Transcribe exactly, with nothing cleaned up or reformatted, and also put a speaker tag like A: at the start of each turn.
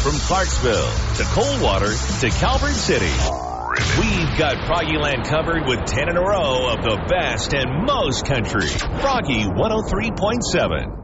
A: From Clarksville to Coldwater to Calvert City, we've got Froggyland covered with ten in a row of the best and most country. Froggy one oh three point seven.